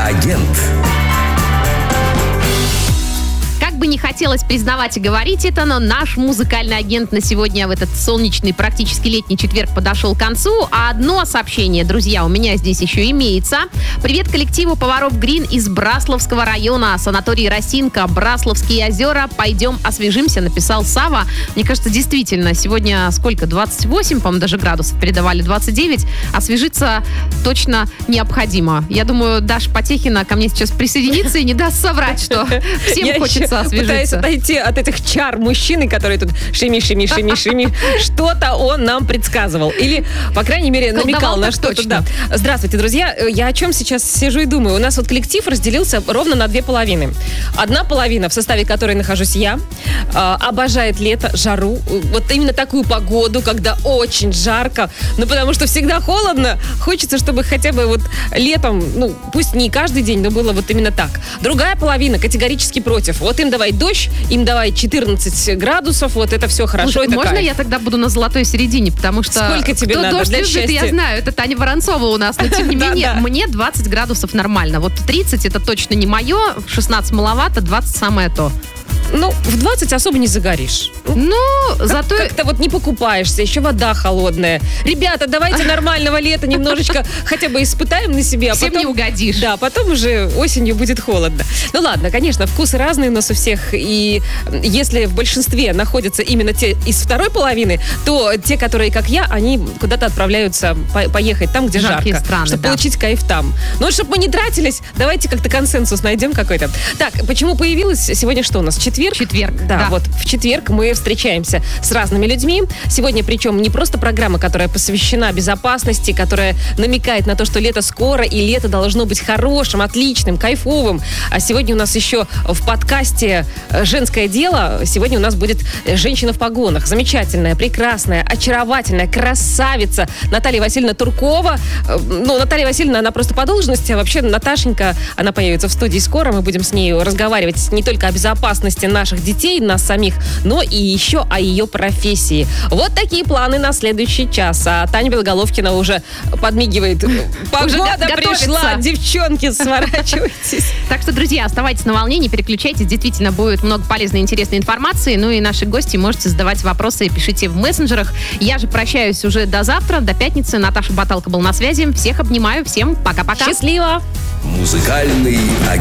агент. Как бы не хотелось признавать и говорить это, но наш музыкальный агент на сегодня в этот солнечный, практически летний четверг подошел к концу. А одно сообщение, друзья, у меня здесь еще имеется. Привет коллективу «Поваров Грин» из Брасловского района. Санаторий «Росинка», Брасловские озера. Пойдем освежимся, написал Сава. Мне кажется, действительно, сегодня сколько? 28, по-моему, даже градусов передавали, 29. Освежиться точно необходимо. Я думаю, Даша Потехина ко мне сейчас присоединится и не даст соврать, что всем хочется освежиться. Пытаюсь отойти от этих чар мужчины, которые тут шими. Что-то он нам предсказывал. Или, по крайней мере, намекал на что-то. Да. Здравствуйте, друзья. Я о чем сейчас сижу и думаю. У нас вот коллектив разделился ровно на две половины. Одна половина, в составе которой нахожусь я, обожает лето, жару. Вот именно такую погоду, когда очень жарко. Ну, потому что всегда холодно. Хочется, чтобы хотя бы вот летом, ну, пусть не каждый день, но было вот именно так. Другая половина категорически против. Вот им давай дождь, им давай 14 градусов, вот это все хорошо. Слушай, это можно кайф. я тогда буду на золотой середине, потому что Сколько тебе кто надо дождь для любит, счастья? я знаю, это Таня Воронцова у нас, но тем не менее, мне 20 градусов нормально. Вот 30 это точно не мое, 16 маловато, 20 самое то. Ну, в 20 особо не загоришь. Ну, зато... Как-то вот не покупаешься, еще вода холодная. Ребята, давайте нормального лета немножечко хотя бы испытаем на себе. Всем не угодишь. Да, потом уже осенью будет холодно. Ну ладно, конечно, вкусы разные у нас у всех. И если в большинстве находятся именно те из второй половины, то те, которые, как я, они куда-то отправляются поехать там, где жаркие жарко. страны, чтобы да. получить кайф там. Ну, чтобы мы не тратились, давайте как-то консенсус найдем какой-то. Так, почему появилась сегодня что у нас? Четверг? Да, вот в четверг мы встречаемся с разными людьми. Сегодня, причем, не просто программа, которая посвящена безопасности, которая намекает на то, что лето скоро, и лето должно быть хорошим, отличным, кайфовым. А сегодня у нас еще в подкасте «Женское дело». Сегодня у нас будет женщина в погонах. Замечательная, прекрасная, очаровательная, красавица Наталья Васильевна Туркова. Ну, Наталья Васильевна, она просто по должности, а вообще Наташенька, она появится в студии скоро. Мы будем с ней разговаривать не только о безопасности наших детей, нас самих, но и еще о ее профессии. Вот такие планы на следующий час. А Таня Белоголовкина уже подмигивает. Погода пришла, девчонки, сворачивайтесь. Так что, друзья, оставайтесь на волне, не переключайтесь. Действительно, будет много полезной и интересной информации. Ну и наши гости можете задавать вопросы и пишите в мессенджерах. Я же прощаюсь уже до завтра, до пятницы. Наташа Баталка был на связи. Всех обнимаю. Всем пока-пока. Счастливо! Музыкальный агент.